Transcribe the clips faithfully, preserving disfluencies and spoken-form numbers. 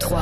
trois.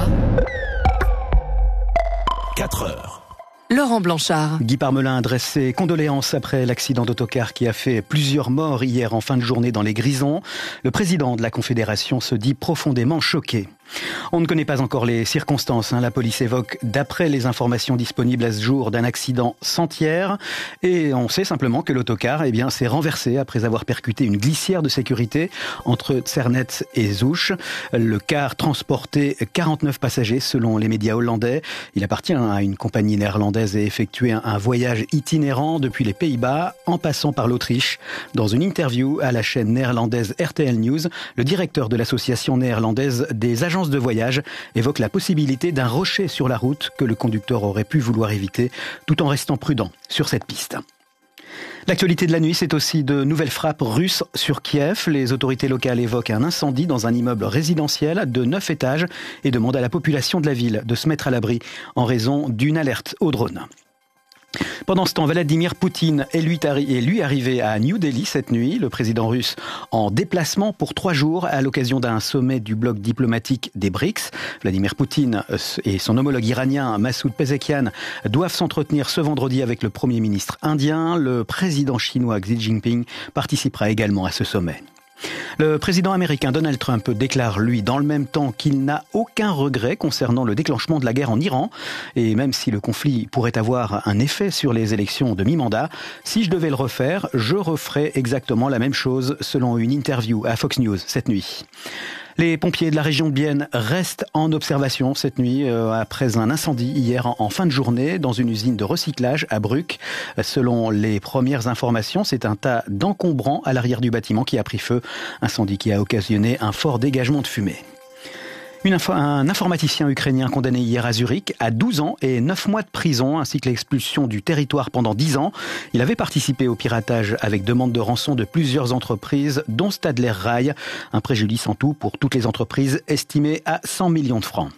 quatre heures. Laurent Blanchard. Guy Parmelin adresse ses condoléances après l'accident d'autocar qui a fait plusieurs morts hier en fin de journée dans les Grisons. Le président de la Confédération se dit profondément choqué. On ne connaît pas encore les circonstances. Hein. La police évoque, d'après les informations disponibles à ce jour, d'un accident sentière. Et on sait simplement que l'autocar eh bien, s'est renversé après avoir percuté une glissière de sécurité entre Tsernet et Zouch. Le car transportait quarante-neuf passagers selon les médias hollandais. Il appartient à une compagnie néerlandaise et a effectué un voyage itinérant depuis les Pays-Bas en passant par l'Autriche. Dans une interview à la chaîne néerlandaise R T L News, le directeur de l'association néerlandaise des agences de voyage évoque la possibilité d'un rocher sur la route que le conducteur aurait pu vouloir éviter tout en restant prudent sur cette piste. L'actualité de la nuit, c'est aussi de nouvelles frappes russes sur Kiev. Les autorités locales évoquent un incendie dans un immeuble résidentiel de neuf étages et demandent à la population de la ville de se mettre à l'abri en raison d'une alerte au drone. Pendant ce temps, Vladimir Poutine est lui, est lui arrivé à New Delhi cette nuit, le président russe en déplacement pour trois jours à l'occasion d'un sommet du bloc diplomatique des BRICS. Vladimir Poutine et son homologue iranien Massoud Pezeshkian doivent s'entretenir ce vendredi avec le Premier ministre indien. Le président chinois Xi Jinping participera également à ce sommet. Le président américain Donald Trump déclare, lui, dans le même temps qu'il n'a aucun regret concernant le déclenchement de la guerre en Iran. Et même si le conflit pourrait avoir un effet sur les élections de mi-mandat, si je devais le refaire, je referais exactement la même chose, selon une interview à Fox News cette nuit. Les pompiers de la région de Bienne restent en observation cette nuit euh, après un incendie hier en, en fin de journée dans une usine de recyclage à Bruck. Selon les premières informations, c'est un tas d'encombrants à l'arrière du bâtiment qui a pris feu. Incendie qui a occasionné un fort dégagement de fumée. Une info, un informaticien ukrainien condamné hier à Zurich à douze ans et neuf mois de prison, ainsi que l'expulsion du territoire pendant dix ans. Il avait participé au piratage avec demande de rançon de plusieurs entreprises, dont Stadler Rail. Un préjudice en tout pour toutes les entreprises estimé à cent millions de francs.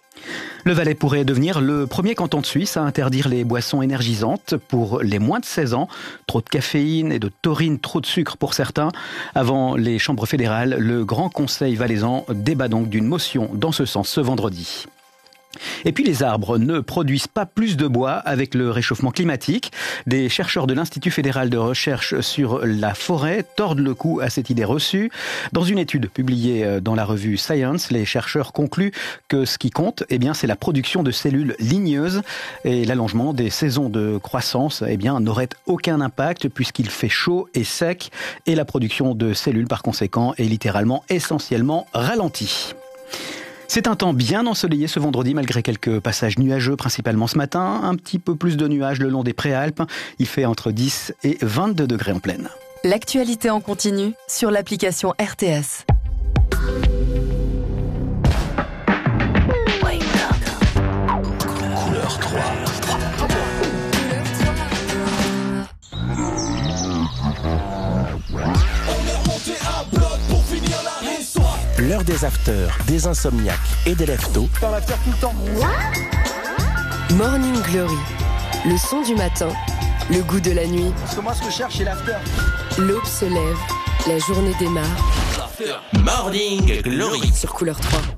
Le Valais pourrait devenir le premier canton de Suisse à interdire les boissons énergisantes pour les moins de seize ans. Trop de caféine et de taurine, trop de sucre pour certains. Avant les chambres fédérales, le Grand Conseil valaisan débat donc d'une motion dans ce sens ce vendredi. Et puis les arbres ne produisent pas plus de bois avec le réchauffement climatique. Des chercheurs de l'Institut fédéral de recherche sur la forêt tordent le cou à cette idée reçue. Dans une étude publiée dans la revue Science, les chercheurs concluent que ce qui compte, eh bien, c'est la production de cellules ligneuses et l'allongement des saisons de croissance, eh bien, n'aurait aucun impact puisqu'il fait chaud et sec et la production de cellules par conséquent est littéralement essentiellement ralentie. C'est un temps bien ensoleillé ce vendredi malgré quelques passages nuageux, principalement ce matin. Un petit peu plus de nuages le long des Préalpes. Il fait entre dix et vingt-deux degrés en pleine. L'actualité en continu sur l'application R T S. Couleur trois. L'heure des afters, des insomniaques et des leftos. Dans l'after tout le temps. Morning Glory, le son du matin, le goût de la nuit. Parce que moi, ce que je cherche, c'est l'after. L'aube se lève, la journée démarre. Morning Glory Sur Couleur trois.